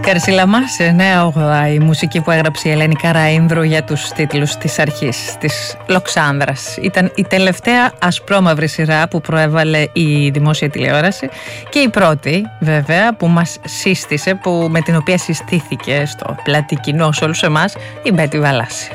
Καρσιλαμάς, 9-8, η μουσική που έγραψε η Ελένη Καραΐνδρου για τους τίτλους της αρχής της Λοξάνδρας. Ήταν η τελευταία ασπρόμαυρη σειρά που προέβαλε η δημόσια τηλεόραση και η πρώτη βέβαια που μας σύστησε, με την οποία συστήθηκε στο πλατή κοινό σε όλους εμάς, η Μπέτη Βαλάση.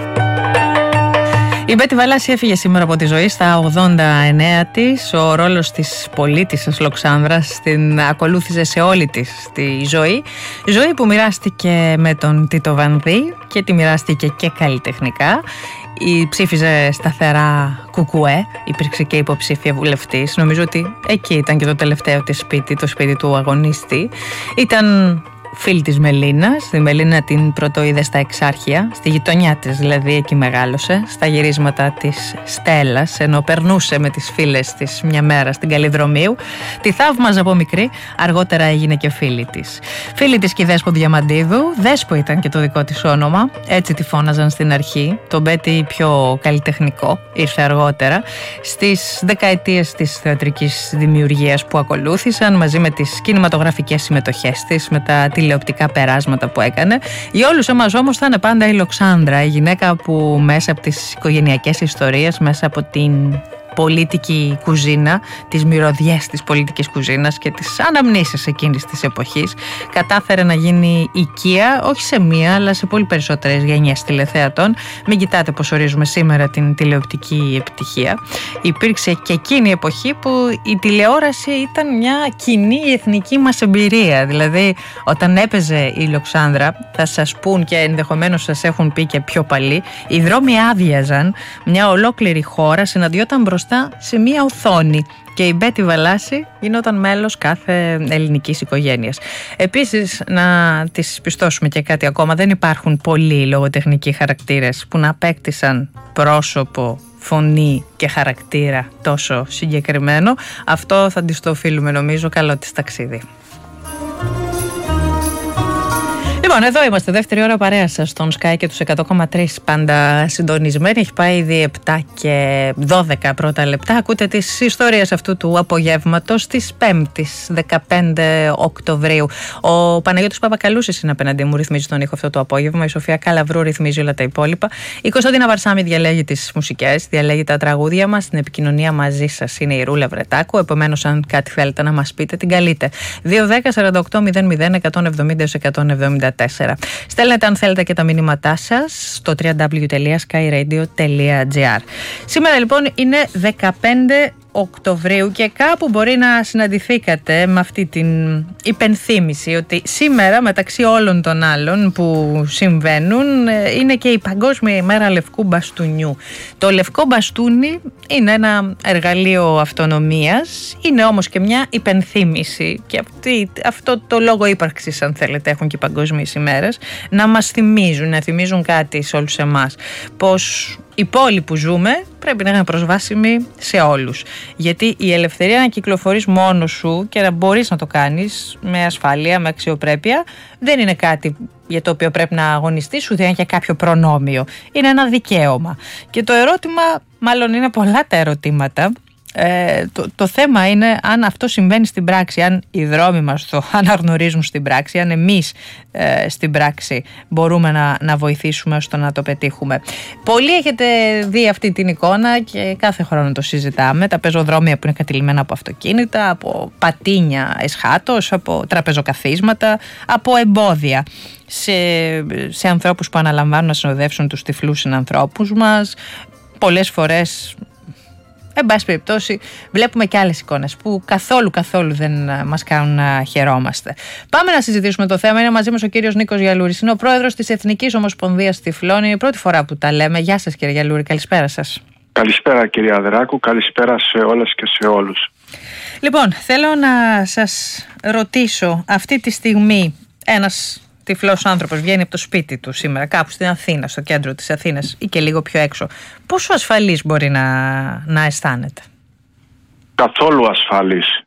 Η Μπέτη Βαλάση έφυγε σήμερα από τη ζωή στα 89 της. Ο ρόλος της πολίτισσας Λοξάνδρας την ακολούθησε σε όλη της τη ζωή. Ζωή που μοιράστηκε με τον Τίτο Βανδύ και τη μοιράστηκε και καλλιτεχνικά. Ψήφιζε σταθερά κουκουέ, υπήρξε και υποψήφια βουλευτής. Νομίζω ότι εκεί ήταν και το τελευταίο της σπίτι, το σπίτι του αγωνίστη. Ήταν φίλη της Μελίνας. Τη Μελίνα την πρωτοείδε στα Εξάρχεια, στη γειτονιά της δηλαδή, εκεί μεγάλωσε, στα γυρίσματα της Στέλλας, ενώ περνούσε με τις φίλες της μια μέρα στην Καλλιδρομίου. Τη θαύμαζε από μικρή, αργότερα έγινε και φίλη της. Φίλη της και η Δέσπο Διαμαντίδου. Δέσπο ήταν και το δικό της όνομα, έτσι τη φώναζαν στην αρχή. Το Μπέτη πιο καλλιτεχνικό ήρθε αργότερα, στις δεκαετίες της θεατρικής δημιουργίας που ακολούθησαν, μαζί με τις κινηματογραφικές συμμετοχές της, με τα τηλεοπτικά περάσματα που έκανε. Για όλους εμάς όμως θα είναι πάντα η Λοξάνδρα, η γυναίκα που μέσα από τις οικογενειακές ιστορίες, μέσα από την πολίτικη κουζίνα, τις μυρωδιές της πολιτικής κουζίνας και τις αναμνήσεις εκείνης της εποχής, κατάφερε να γίνει οικία, όχι σε μία αλλά σε πολύ περισσότερες γενιές τηλεθεατών. Μην κοιτάτε πως ορίζουμε σήμερα την τηλεοπτική επιτυχία. Υπήρξε και εκείνη η εποχή που η τηλεόραση ήταν μια κοινή εθνική μας εμπειρία. Δηλαδή όταν έπαιζε η Λοξάνδρα, θα σας πούν και ενδεχομένως σας έχουν πει και πιο παλιοί, οι δρόμοι άδειαζαν, μια ολόκληρη χώρα συναντιόταν μπροστά σε μία οθόνη και η Μπέτη Βαλάση γινόταν μέλος κάθε ελληνικής οικογένειας. Επίσης, να της πιστώσουμε και κάτι ακόμα, δεν υπάρχουν πολλοί λογοτεχνικοί χαρακτήρες που να απέκτησαν πρόσωπο, φωνή και χαρακτήρα τόσο συγκεκριμένο. Αυτό θα της το οφείλουμε, νομίζω. Καλό της ταξίδι. Λοιπόν, εδώ είμαστε, δεύτερη ώρα παρέα σας στον Sky και τους 100,3 πάντα συντονισμένοι. Έχει πάει ήδη 7 και 12 πρώτα λεπτά. Ακούτε τις ιστορίες αυτού του απογεύματος της 5ης 15 Οκτωβρίου. Ο Παναγιώτης Παπακαλούσης είναι απέναντί μου, ρυθμίζει τον ήχο αυτό το απόγευμα. Η Σοφία Καλαβρού ρυθμίζει όλα τα υπόλοιπα. Η Κωνσταντίνα Βαρσάμι διαλέγει τις μουσικές, διαλέγει τα τραγούδια μας. Στην επικοινωνία μαζί σας είναι η Ρούλα Βρετάκου. Επομένως, αν κάτι θέλετε να μας πείτε, την καλείτε. 210 48 00 170 174. Στέλνετε αν θέλετε και τα μηνύματά σας στο www.skyradio.gr. Σήμερα λοιπόν είναι 15 Οκτωβρίου και κάπου μπορεί να συναντηθήκατε με αυτή την υπενθύμηση ότι σήμερα, μεταξύ όλων των άλλων που συμβαίνουν, είναι και η Παγκόσμια ημέρα Λευκού Μπαστούνιου. Το λευκό μπαστούνι είναι ένα εργαλείο αυτονομίας, είναι όμως και μια υπενθύμηση, και αυτό το λόγο ύπαρξης, αν θέλετε, έχουν και οι Παγκόσμιες ημέρες, να μας θυμίζουν, να θυμίζουν κάτι σε όλους εμάς, πως η πόλη που ζούμε πρέπει να είναι προσβάσιμη σε όλους. Γιατί η ελευθερία να κυκλοφορείς μόνος σου και να μπορείς να το κάνεις με ασφάλεια, με αξιοπρέπεια, δεν είναι κάτι για το οποίο πρέπει να αγωνιστείς, ούτε είναι και κάποιο προνόμιο. Είναι ένα δικαίωμα. Και το ερώτημα, μάλλον είναι πολλά τα ερωτήματα, το θέμα είναι αν αυτό συμβαίνει στην πράξη, αν οι δρόμοι μας το αναγνωρίζουν στην πράξη, αν εμείς στην πράξη μπορούμε να βοηθήσουμε ώστε να το πετύχουμε. Πολλοί έχετε δει αυτή την εικόνα και κάθε χρόνο το συζητάμε. Τα πεζοδρόμια που είναι κατηλημένα από αυτοκίνητα, από πατίνια εσχάτως, από τραπεζοκαθίσματα, από εμπόδια σε ανθρώπους που αναλαμβάνουν να συνοδεύσουν τους τυφλούς συνανθρώπους μας. Πολλές φορές, εν πάση περιπτώσει, βλέπουμε και άλλες εικόνες που καθόλου δεν μας κάνουν να χαιρόμαστε. Πάμε να συζητήσουμε το θέμα. Είναι μαζί μας ο κύριος Νίκος Γιαλούρης. Είναι ο πρόεδρος της Εθνικής Ομοσπονδίας Τυφλών. Είναι η πρώτη φορά που τα λέμε. Γεια σας, κύριε Γιαλούρη, καλησπέρα σας. Καλησπέρα, κυρία Αδεράκου. Καλησπέρα σε όλες και σε όλους. Λοιπόν, θέλω να σας ρωτήσω, αυτή τη στιγμή ένας τυφλός άνθρωπος βγαίνει από το σπίτι του σήμερα, κάπου στην Αθήνα, στο κέντρο της Αθήνας ή και λίγο πιο έξω, πόσο ασφαλής μπορεί να αισθάνεται? Καθόλου ασφαλής.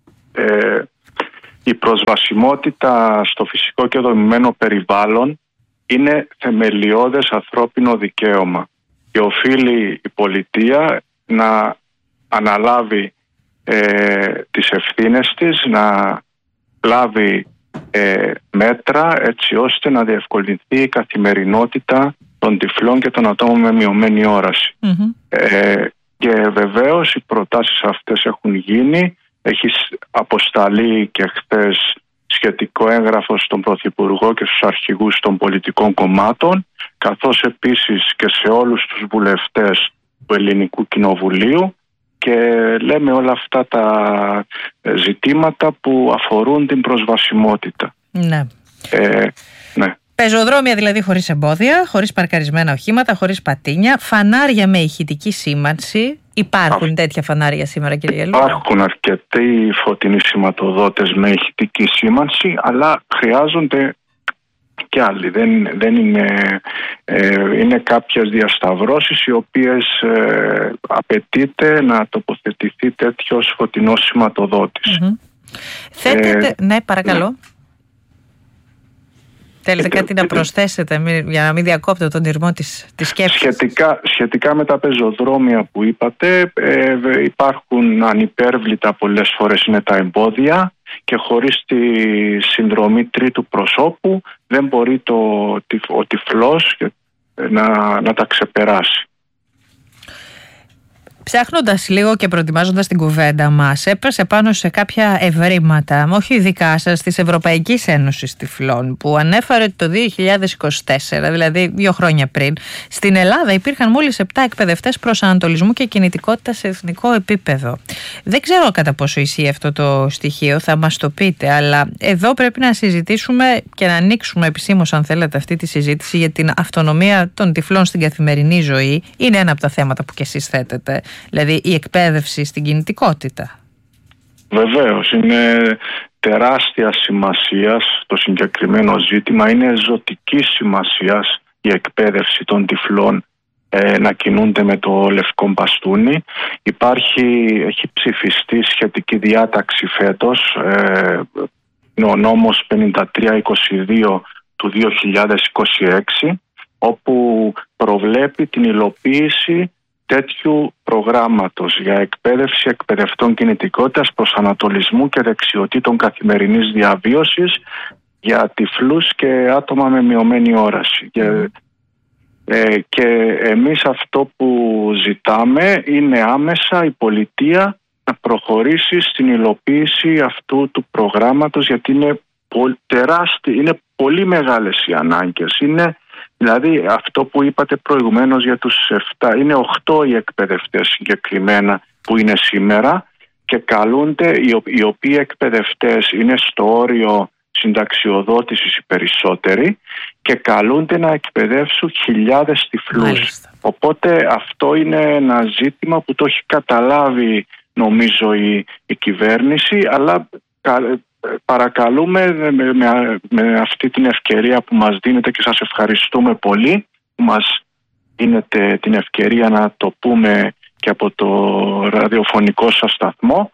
Η προσβασιμότητα στο φυσικό και δομημένο περιβάλλον είναι θεμελιώδες ανθρώπινο δικαίωμα και οφείλει η πολιτεία να αναλάβει τις ευθύνες της, να λάβει μέτρα έτσι ώστε να διευκολυνθεί η καθημερινότητα των τυφλών και των ατόμων με μειωμένη όραση. Και βεβαίως οι προτάσεις αυτές έχουν γίνει. Έχει αποσταλεί και χθες σχετικό έγγραφο στον Πρωθυπουργό και στους αρχηγούς των πολιτικών κομμάτων, καθώς επίσης και σε όλους τους βουλευτές του Ελληνικού Κοινοβουλίου, και λέμε όλα αυτά τα ζητήματα που αφορούν την προσβασιμότητα. Ναι. Ναι. Πεζοδρόμια δηλαδή χωρίς εμπόδια, χωρίς παρκαρισμένα οχήματα, χωρίς πατίνια, φανάρια με ηχητική σήμανση. Υπάρχουν τέτοια φανάρια σήμερα, κύριε Λούκα? Υπάρχουν αρκετοί φωτεινοί σηματοδότες με ηχητική σήμανση, αλλά χρειάζονται και άλλοι. Δεν είναι κάποιες διασταυρώσεις οι οποίες απαιτείται να τοποθετηθεί τέτοιος φωτεινός σηματοδότης. Θέτετε, ναι, παρακαλώ. Θέλετε κάτι να προσθέσετε για να μην διακόπτω τον τυρμό της σκέψης? Σχετικά με τα πεζοδρόμια που είπατε, υπάρχουν ανυπέρβλητα πολλές φορές είναι τα εμπόδια, και χωρίς τη συνδρομή τρίτου προσώπου δεν μπορεί ο τυφλός να τα ξεπεράσει. Ψάχνοντας λίγο και προετοιμάζοντας την κουβέντα μας, έπεσε πάνω σε κάποια ευρήματα, όχι δικά σας, της Ευρωπαϊκής Ένωσης Τυφλών, που ανέφερε ότι το 2024, δηλαδή 2 χρόνια πριν, στην Ελλάδα υπήρχαν μόλις 7 εκπαιδευτές προσανατολισμού και κινητικότητα σε εθνικό επίπεδο. Δεν ξέρω κατά πόσο ισχύει αυτό το στοιχείο, θα μας το πείτε, αλλά εδώ πρέπει να συζητήσουμε και να ανοίξουμε επισήμως, αν θέλετε, αυτή τη συζήτηση για την αυτονομία των τυφλών στην καθημερινή ζωή. Είναι ένα από τα θέματα που κι εσείς θέτετε. Δηλαδή η εκπαίδευση στην κινητικότητα. Βεβαίως, είναι τεράστια σημασίας το συγκεκριμένο ζήτημα. Είναι ζωτικής σημασίας η εκπαίδευση των τυφλών να κινούνται με το λευκό μπαστούνι. Έχει ψηφιστεί σχετική διάταξη φέτος, ο νόμος 5322 του 2026, όπου προβλέπει την υλοποίηση τέτοιου προγράμματος για εκπαίδευση εκπαιδευτών κινητικότητας, προσανατολισμού και δεξιοτήτων καθημερινής διαβίωσης για τυφλούς και άτομα με μειωμένη όραση. Και εμείς αυτό που ζητάμε είναι άμεσα η πολιτεία να προχωρήσει στην υλοποίηση αυτού του προγράμματος, γιατί είναι είναι πολύ μεγάλες οι ανάγκες. Δηλαδή αυτό που είπατε προηγουμένως για τους 7, είναι 8 οι εκπαιδευτές συγκεκριμένα που είναι σήμερα, και καλούνται, οι οποίοι εκπαιδευτές είναι στο όριο συνταξιοδότησης οι περισσότεροι, και καλούνται να εκπαιδεύσουν χιλιάδες τυφλούς. Μάλιστα. Οπότε αυτό είναι ένα ζήτημα που το έχει καταλάβει νομίζω η κυβέρνηση, αλλά παρακαλούμε με αυτή την ευκαιρία που μας δίνετε, και σας ευχαριστούμε πολύ που μας δίνετε την ευκαιρία να το πούμε και από το ραδιοφωνικό σας σταθμό,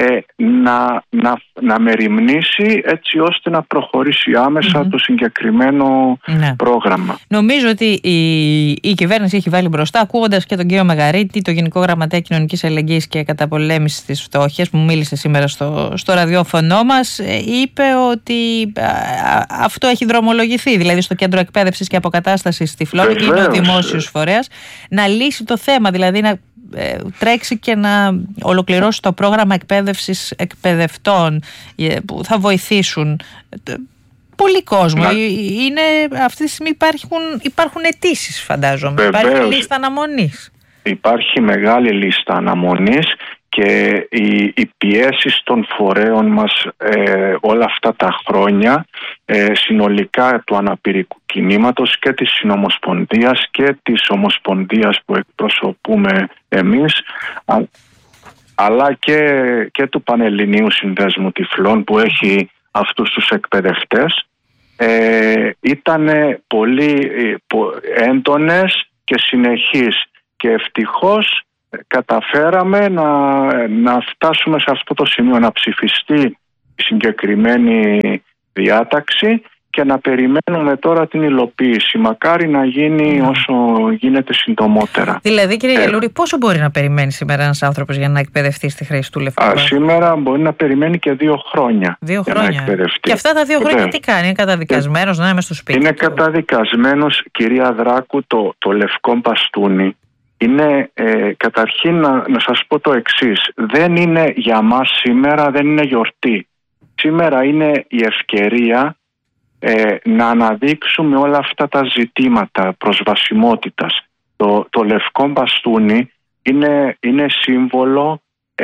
να μεριμνήσει έτσι ώστε να προχωρήσει άμεσα το συγκεκριμένο πρόγραμμα. Νομίζω ότι η κυβέρνηση έχει βάλει μπροστά, ακούγοντας και τον κύριο Μεγαρίτη, το Γενικό Γραμματέα Κοινωνικής Αλληλεγγύης και Καταπολέμησης της Φτώχειας, που μίλησε σήμερα στο ραδιόφωνο μας, είπε ότι αυτό έχει δρομολογηθεί, δηλαδή στο Κέντρο Εκπαίδευσης και Αποκατάστασης Τυφλών, είναι ο δημόσιος φορέας, να λύσει το θέμα, δηλαδή να τρέξει και να ολοκληρώσει το πρόγραμμα εκπαίδευσης εκπαιδευτών που θα βοηθήσουν πολύ κόσμο. Αυτή τη στιγμή υπάρχουν αιτήσεις, φαντάζομαι. Υπάρχει λίστα αναμονής. Υπάρχει μεγάλη λίστα αναμονής, και οι πιέσεις των φορέων μας όλα αυτά τα χρόνια, συνολικά του αναπηρικού κινήματος και της Συνομοσπονδίας και της Ομοσπονδίας που εκπροσωπούμε εμείς, αλλά και του Πανελληνίου Συνδέσμου Τυφλών που έχει αυτούς τους εκπαιδευτές, ήταν πολύ έντονες και συνεχείς, και ευτυχώς καταφέραμε να φτάσουμε σε αυτό το σημείο, να ψηφιστεί η συγκεκριμένη διάταξη και να περιμένουμε τώρα την υλοποίηση. Μακάρι να γίνει όσο γίνεται συντομότερα. Δηλαδή, κύριε Γελούρη, πόσο μπορεί να περιμένει σήμερα ένας άνθρωπος για να εκπαιδευτεί στη χρήση του λευκού μπαστούνι? Σήμερα μπορεί να περιμένει και 2 χρόνια. 2 χρόνια. Και αυτά τα 2 χρόνια τι κάνει? Είναι καταδικασμένος να είναι μες στο σπίτι? Είναι καταδικασμένος, κυρία Δράκου, το λευκό μπαστούνι. Είναι καταρχήν να σας πω το εξής. Δεν είναι για μας σήμερα, δεν είναι γιορτή. Σήμερα είναι η ευκαιρία να αναδείξουμε όλα αυτά τα ζητήματα προσβασιμότητας. Το λευκό μπαστούνι είναι σύμβολο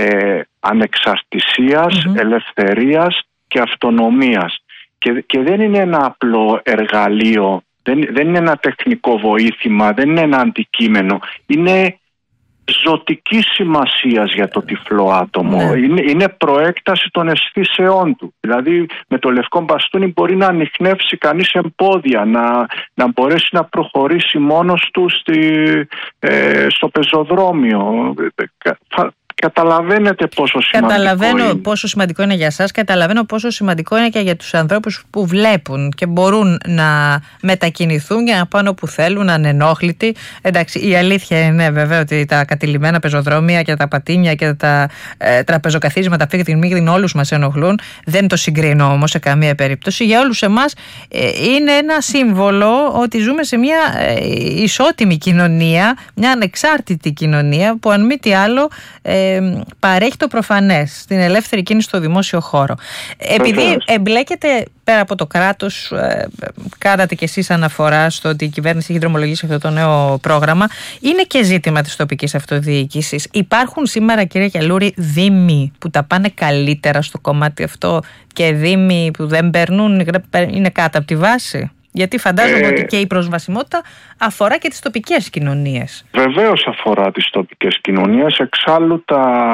ανεξαρτησίας, ελευθερίας και αυτονομίας. Και δεν είναι ένα απλό εργαλείο, δεν είναι ένα τεχνικό βοήθημα, δεν είναι ένα αντικείμενο. Είναι ζωτικής σημασίας για το τυφλό άτομο. Είναι προέκταση των αισθήσεών του. Δηλαδή με το λευκό μπαστούνι μπορεί να ανιχνεύσει κανείς εμπόδια, να μπορέσει να προχωρήσει μόνος του στο πεζοδρόμιο. Καταλαβαίνετε πόσο σημαντικό είναι. Πόσο σημαντικό είναι για εσάς. Καταλαβαίνω πόσο σημαντικό είναι και για τους ανθρώπους που βλέπουν και μπορούν να μετακινηθούν για να πάνε όπου θέλουν, ανενόχλητοι. Εντάξει, η αλήθεια είναι βέβαια ότι τα κατηλημένα πεζοδρόμια και τα πατίνια και τα τραπεζοκαθίσματα αυτή τη στιγμή όλους μας ενοχλούν. Δεν το συγκρίνω όμως σε καμία περίπτωση. Για όλους εμάς είναι ένα σύμβολο ότι ζούμε σε μια ισότιμη κοινωνία, μια ανεξάρτητη κοινωνία που αν μη τι άλλο παρέχει το προφανές στην ελεύθερη κίνηση στο δημόσιο χώρο. Επειδή εμπλέκεται πέρα από το κράτος, κάνατε κι εσείς αναφορά στο ότι η κυβέρνηση έχει δρομολογήσει αυτό το νέο πρόγραμμα, είναι και ζήτημα της τοπικής αυτοδιοίκησης. Υπάρχουν σήμερα, κύριε Γελούρη, δήμοι που τα πάνε καλύτερα στο κομμάτι αυτό και δήμοι που δεν περνούν, είναι κάτω από τη βάση? Γιατί φαντάζομαι ότι και η προσβασιμότητα αφορά και τις τοπικές κοινωνίες. Βεβαίως αφορά τις τοπικές κοινωνίες. Εξάλλου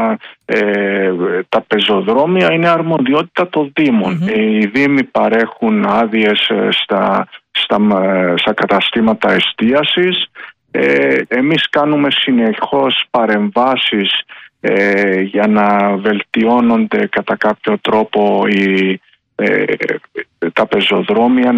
τα πεζοδρόμια είναι αρμοδιότητα των δήμων. Οι δήμοι παρέχουν άδειες στα καταστήματα εστίασης. Εμείς κάνουμε συνεχώς παρεμβάσεις για να βελτιώνονται κατά κάποιο τρόπο τα πεζοδρόμια,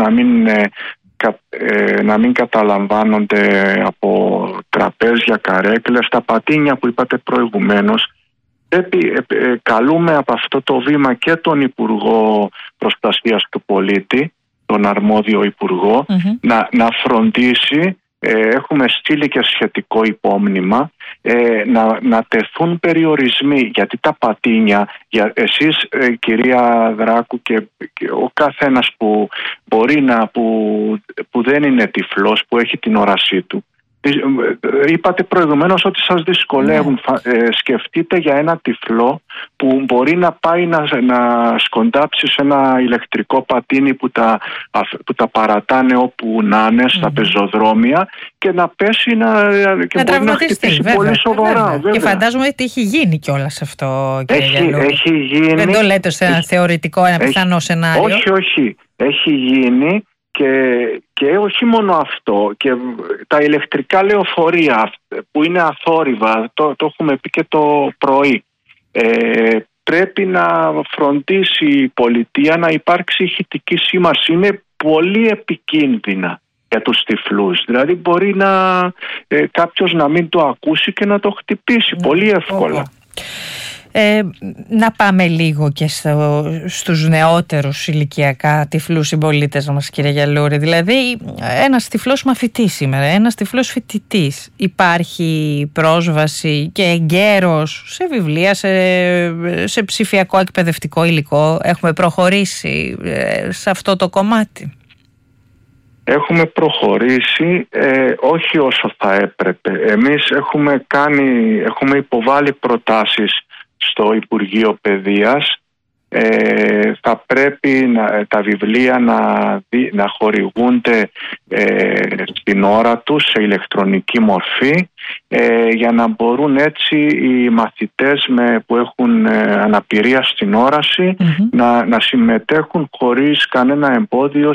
να μην καταλαμβάνονται από τραπέζια, καρέκλες, τα πατίνια που είπατε προηγουμένως. Καλούμε από αυτό το βήμα και τον Υπουργό Προστασίας του Πολίτη, τον αρμόδιο Υπουργό, να φροντίσει, έχουμε στείλει και σχετικό υπόμνημα, να τεθούν περιορισμοί, γιατί τα πατίνια, εσείς κυρία Δράκου και ο καθένας που μπορεί που δεν είναι τυφλός, που έχει την όρασή του, είπατε προηγουμένως ότι σας δυσκολεύουν. Σκεφτείτε για ένα τυφλό που μπορεί να πάει να σκοντάψει σε ένα ηλεκτρικό πατίνι που τα παρατάνε όπου να είναι στα πεζοδρόμια και να πέσει και μπορεί να χτυπήσει πολύ σοβαρά. Βέβαια. Και φαντάζομαι ότι έχει γίνει κιόλας αυτό, κύριε Γελούρη. Έχει γίνει. Δεν το λέτε σε ένα θεωρητικό, ένα πιθανό σενάριο? Όχι. Έχει γίνει. Και όχι μόνο αυτό, και τα ηλεκτρικά λεωφορεία που είναι αθόρυβα, το έχουμε πει και το πρωί, πρέπει να φροντίσει η πολιτεία να υπάρξει ηχητική σήμανση. Είναι πολύ επικίνδυνα για τους τυφλούς. Δηλαδή μπορεί κάποιος να μην το ακούσει και να το χτυπήσει πολύ εύκολα. Να πάμε λίγο και στους νεότερους ηλικιακά τυφλούς συμπολίτες μας, κύριε Γελούρη. Δηλαδή ένας τυφλός μαθητής σήμερα, ένας τυφλός φοιτητής, υπάρχει πρόσβαση και εγκαίρος σε βιβλία, σε ψηφιακό εκπαιδευτικό υλικό? Έχουμε προχωρήσει σε αυτό το κομμάτι? Έχουμε προχωρήσει, όχι όσο θα έπρεπε. Εμείς έχουμε υποβάλει προτάσεις στο Υπουργείο Παιδείας. Θα πρέπει τα βιβλία να χορηγούνται στην ώρα τους σε ηλεκτρονική μορφή, για να μπορούν έτσι οι μαθητές που έχουν αναπηρία στην όραση να συμμετέχουν χωρίς κανένα εμπόδιο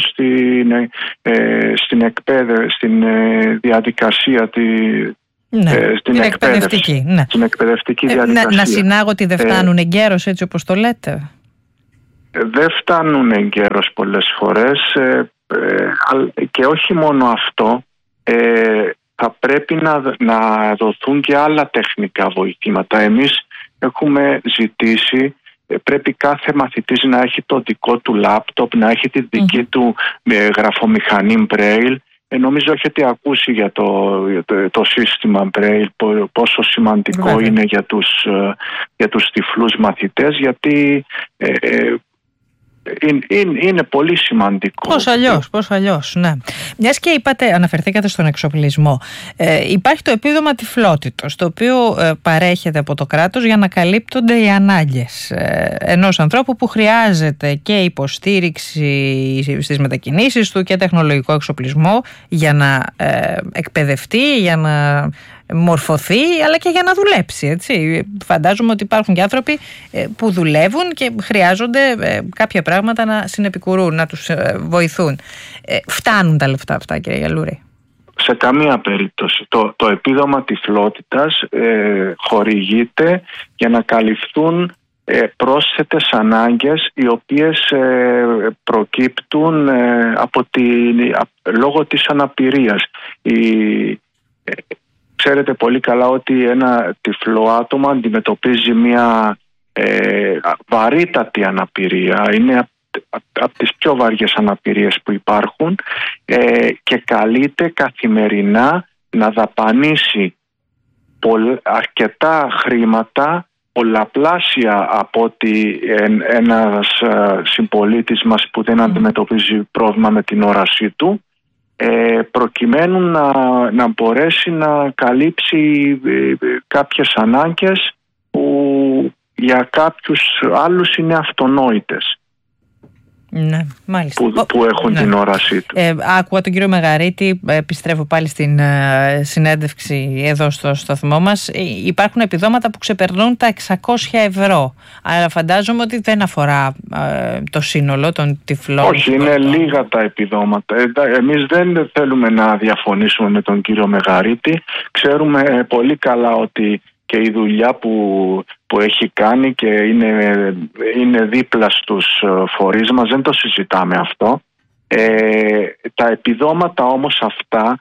στην διαδικασία στην εκπαιδευτική. Στην εκπαιδευτική διαδικασία. Να συνάγω ότι δεν φτάνουν εγκαίρως, έτσι όπως το λέτε? Δεν φτάνουν εγκαίρως πολλές φορές. και όχι μόνο αυτό, θα πρέπει να δοθούν και άλλα τεχνικά βοηθήματα. Εμείς έχουμε ζητήσει, πρέπει κάθε μαθητής να έχει το δικό του λάπτοπ, να έχει τη δική του γραφομηχανή Braille. Νομίζω έχετε ακούσει για το σύστημα Braille, πόσο σημαντικό είναι για τους τυφλούς μαθητές, γιατί είναι πολύ σημαντικό. Πώς αλλιώς, ναι. Μιας και αναφερθήκατε στον εξοπλισμό, υπάρχει το επίδομα τυφλότητος, το οποίο παρέχεται από το κράτος για να καλύπτονται οι ανάγκες ενός ανθρώπου που χρειάζεται και υποστήριξη στις μετακινήσεις του και τεχνολογικό εξοπλισμό για να εκπαιδευτεί, για να μορφωθεί, αλλά και για να δουλέψει, έτσι. Φαντάζομαι ότι υπάρχουν και άνθρωποι που δουλεύουν και χρειάζονται κάποια πράγματα να συνεπικουρούν, να τους βοηθούν. Φτάνουν τα λεφτά αυτά, κύριε Γιαλούρη? Σε καμία περίπτωση. Το επίδομα τυφλότητας χορηγείται για να καλυφθούν πρόσθετες ανάγκες οι οποίες προκύπτουν λόγω της αναπηρίας. Ξέρετε πολύ καλά ότι ένα τυφλό άτομο αντιμετωπίζει μια βαρύτατη αναπηρία. Είναι από τις πιο βαριές αναπηρίες που υπάρχουν, και καλείται καθημερινά να δαπανίσει αρκετά χρήματα, πολλαπλάσια από ότι ένας συμπολίτης μας που δεν αντιμετωπίζει πρόβλημα με την όρασή του, προκειμένου να μπορέσει να καλύψει κάποιες ανάγκες που για κάποιους άλλους είναι αυτονόητες. Ναι, μάλιστα. Που έχουν την όρασή του. Άκουγα τον κύριο Μεγαρίτη, επιστρέφω πάλι στην συνέντευξη εδώ στο σταθμό μας. Υπάρχουν επιδόματα που ξεπερνούν τα 600 ευρώ. Αλλά φαντάζομαι ότι δεν αφορά το σύνολο των τυφλών. Όχι, είναι λίγα τα επιδόματα. Εμείς δεν θέλουμε να διαφωνήσουμε με τον κύριο Μεγαρίτη. Ξέρουμε πολύ καλά ότι και η δουλειά που έχει κάνει και είναι δίπλα στους φορείς μας, δεν το συζητάμε αυτό. Τα επιδόματα όμως αυτά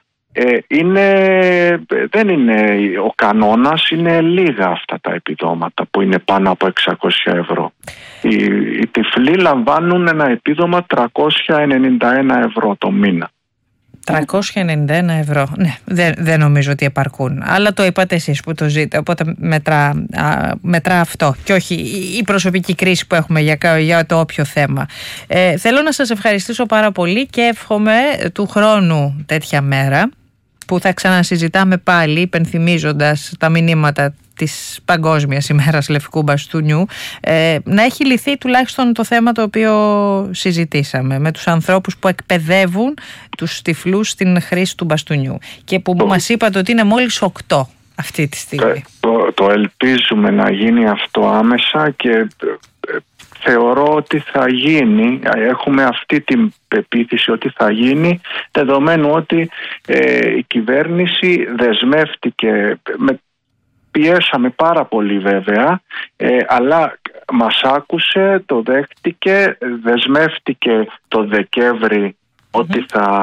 δεν είναι ο κανόνας, είναι λίγα αυτά τα επιδόματα που είναι πάνω από 600 ευρώ. Οι τυφλοί λαμβάνουν ένα επίδομα 391 ευρώ το μήνα. 391 ευρώ. Ναι, δεν νομίζω ότι επαρκούν. Αλλά το είπατε εσείς που το ζείτε, οπότε μετρά αυτό και όχι η προσωπική κρίση που έχουμε για το όποιο θέμα. Θέλω να σας ευχαριστήσω πάρα πολύ και εύχομαι του χρόνου τέτοια μέρα που θα ξανασυζητάμε πάλι, υπενθυμίζοντας τα μηνύματα της Παγκόσμιας ημέρας Λευκού Μπαστούνιου, να έχει λυθεί τουλάχιστον το θέμα το οποίο συζητήσαμε με τους ανθρώπους που εκπαιδεύουν τους τυφλούς στην χρήση του μπαστούνιου και που μας είπατε ότι είναι μόλις 8 αυτή τη στιγμή. Το ελπίζουμε να γίνει αυτό άμεσα και θεωρώ ότι θα γίνει. Έχουμε αυτή την πεποίθηση ότι θα γίνει, δεδομένου ότι η κυβέρνηση δεσμεύτηκε, πιέσαμε πάρα πολύ βέβαια, αλλά μας άκουσε, το δέχτηκε, δεσμεύτηκε το Δεκέμβρη ότι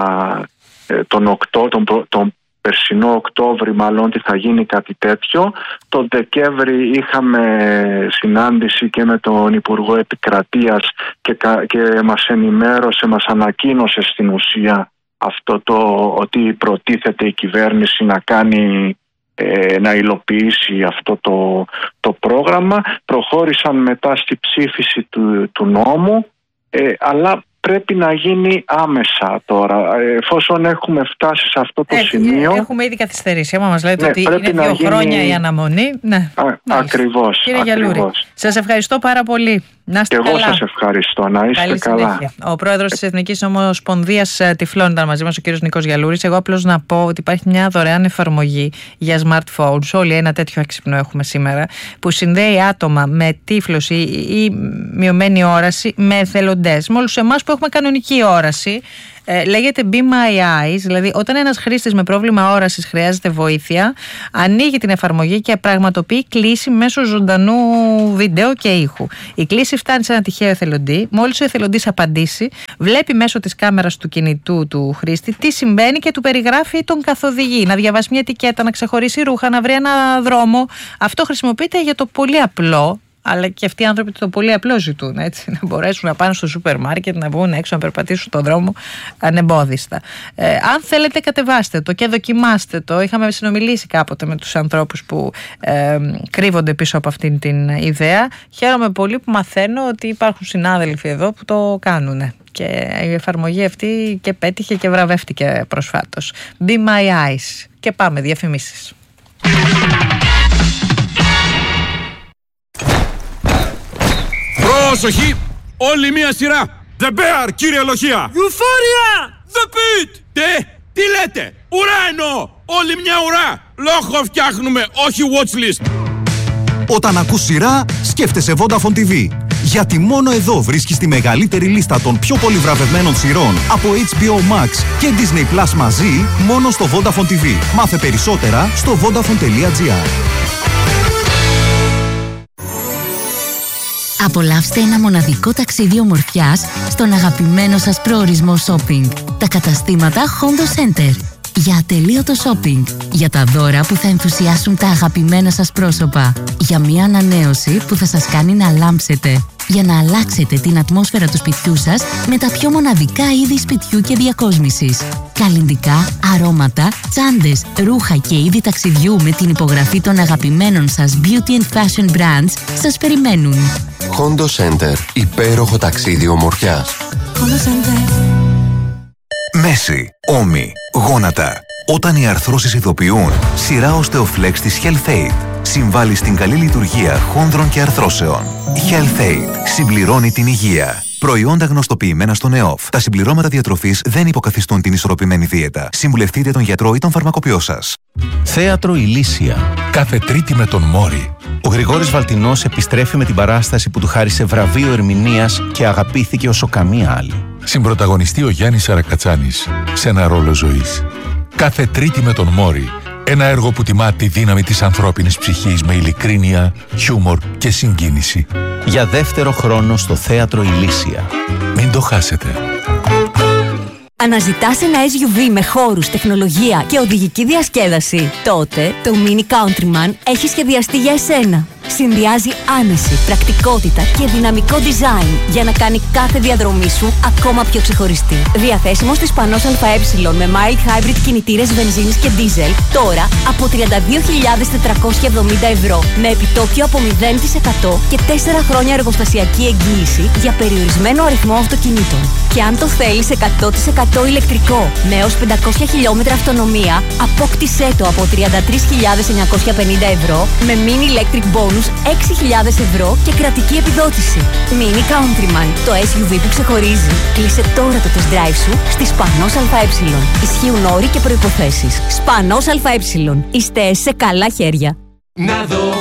τον περσινό Οκτώβρη μάλλον ότι θα γίνει κάτι τέτοιο. Το Δεκέμβρη είχαμε συνάντηση και με τον Υπουργό Επικρατείας και μας ενημέρωσε, μας ανακοίνωσε στην ουσία αυτό ότι προτίθεται η κυβέρνηση να υλοποιήσει αυτό το πρόγραμμα. Προχώρησαν μετά στη ψήφιση του νόμου, αλλά πρέπει να γίνει άμεσα τώρα, εφόσον έχουμε φτάσει σε αυτό το σημείο. Έχουμε ήδη καθυστερήσει, άμα μας λέτε ότι είναι 2 χρόνια η αναμονή. Ναι, ακριβώς. Κύριε Γιαλούρη, σας ευχαριστώ πάρα πολύ. Να είστε καλά. Εγώ σας ευχαριστώ. Να είστε καλά. Ο πρόεδρος της Εθνικής Ομοσπονδίας Τυφλών ήταν μαζί μας, ο κύριος Νικός Γιαλούρης. Εγώ απλώς να πω ότι υπάρχει μια δωρεάν εφαρμογή για smartphones. Όλοι ένα τέτοιο έξυπνο έχουμε σήμερα, που συνδέει άτομα με τύφλωση ή μειωμένη όραση με εθελοντές, με όλους εμάς που έχουμε κανονική όραση. Λέγεται Be My Eyes, δηλαδή όταν ένας χρήστης με πρόβλημα όρασης χρειάζεται βοήθεια, ανοίγει την εφαρμογή και πραγματοποιεί κλήση μέσω ζωντανού βίντεο και ήχου. Η κλήση φτάνει σε ένα τυχαίο εθελοντή. Μόλις ο εθελοντής απαντήσει, βλέπει μέσω της κάμερας του κινητού του χρήστη τι συμβαίνει και του περιγράφει ή τον καθοδηγεί. Να διαβάσει μια ετικέτα, να ξεχωρίσει ρούχα, να βρει ένα δρόμο. Αυτό χρησιμοποιείται για το πολύ απλό. Αλλά και αυτοί οι άνθρωποι το πολύ απλό ζητούν, έτσι, να μπορέσουν να πάνε στο σούπερ μάρκετ, να βγουν έξω, να περπατήσουν τον δρόμο ανεμπόδιστα. Αν θέλετε, κατεβάστε το και δοκιμάστε το. Είχαμε συνομιλήσει κάποτε με τους ανθρώπους που κρύβονται πίσω από αυτήν την ιδέα. Χαίρομαι πολύ που μαθαίνω ότι υπάρχουν συνάδελφοι εδώ που το κάνουν. Και η εφαρμογή αυτή και πέτυχε και βραβεύτηκε προσφάτως. Be My Eyes. Και πάμε, διαφημίσεις. Πρόσοχη! Όλη μία σειρά! The Bear, κύριε Λοχεία! Euphoria! The Pit! Τι λέτε! Ουρά εννοώ! Όλη μια ουρά! Λόγο φτιάχνουμε, όχι watchlist! Όταν ακούς σειρά, σκέφτεσαι Vodafone TV. Γιατί μόνο εδώ βρίσκεις τη μεγαλύτερη λίστα των πιο πολύ βραβευμένων σειρών από HBO Max και Disney Plus μαζί, μόνο στο Vodafone TV. Μάθε περισσότερα στο vodafone.gr. Απολαύστε ένα μοναδικό ταξίδι ομορφιάς στον αγαπημένο σας προορισμό shopping. Τα καταστήματα Hondo Center. Για ατελείωτο shopping. Για τα δώρα που θα ενθουσιάσουν τα αγαπημένα σας πρόσωπα. Για μια ανανέωση που θα σας κάνει να λάμψετε. Για να αλλάξετε την ατμόσφαιρα του σπιτιού σας με τα πιο μοναδικά είδη σπιτιού και διακόσμησης. Καλλυντικά, αρώματα, τσάντες, ρούχα και είδη ταξιδιού με την υπογραφή των αγαπημένων σας beauty and fashion brands σας περιμένουν. Hondo Center. Υπέροχο ταξίδι ομορφιάς. Hondo Center. Μέση, ώμοι, γόνατα. Όταν οι αρθρώσεις ειδοποιούν, σειρά Osteoflex της HealthAid συμβάλλει στην καλή λειτουργία χόνδρων και αρθρώσεων. HealthAid συμπληρώνει την υγεία. Προϊόντα γνωστοποιημένα στον ΕΟΦ. Τα συμπληρώματα διατροφής δεν υποκαθιστούν την ισορροπημένη δίαιτα. Συμβουλευτείτε τον γιατρό ή τον φαρμακοποιό σας. Θέατρο Ηλίσια. Κάθε Τρίτη με τον Μόρι. Ο Γρηγόρης Βαλτινός επιστρέφει με την παράσταση που του χάρισε βραβείο ερμηνείας και αγαπήθηκε όσο καμία άλλη. Συμπρωταγωνιστεί ο Γιάννης Σαρακατσάνης σε ένα ρόλο ζωής. Κάθε Τρίτη με τον Μόρι. Ένα έργο που τιμά τη δύναμη της ανθρώπινης ψυχής με ειλικρίνεια, χιούμορ και συγκίνηση. Για δεύτερο χρόνο στο Θέατρο Ηλίσια. Μην το χάσετε. Αναζητάς ένα SUV με χώρους, τεχνολογία και οδηγική διασκέδαση? Τότε το Mini Countryman έχει σχεδιαστεί για εσένα. Συνδυάζει άνεση, πρακτικότητα και δυναμικό design για να κάνει κάθε διαδρομή σου ακόμα πιο ξεχωριστή. Διαθέσιμο στις Πανός ΑΕ με mild hybrid κινητήρες βενζίνης και diesel τώρα από 32.470 ευρώ με επιτόκιο από 0% και 4 χρόνια εργοστασιακή εγγύηση για περιορισμένο αριθμό αυτοκινήτων. Και αν το θέλεις 100% ηλεκτρικό με έως 500 χιλιόμετρα αυτονομία, απόκτησέ το από 33.950 ευρώ με mini electric bonus 6.000 ευρώ και κρατική επιδότηση. Mini Countryman, το SUV που ξεχωρίζει. Κλείσε τώρα το test drive σου στη Σπανός ΑΕ. Ισχύουν όροι και προϋποθέσεις. Σπανός ΑΕ. Είστε σε καλά χέρια. Να δω